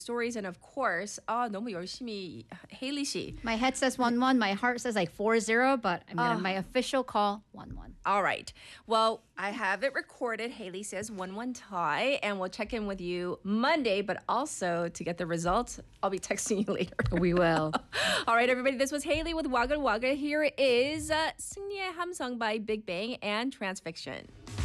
stories. And of course, 너무 열심히 Haley 씨. My head says 1-1. My heart says like 4-0, but I'm gonna my official call 1-1. All right. Well, I have it recorded. Haley says 1-1 tie, and we'll check in with you Monday, but also to get the results, I'll be texting you later. We will. All right, everybody. This was Haley with Wagga Wagga. Here is 승리의 함성 by Big Bang and Transfiction.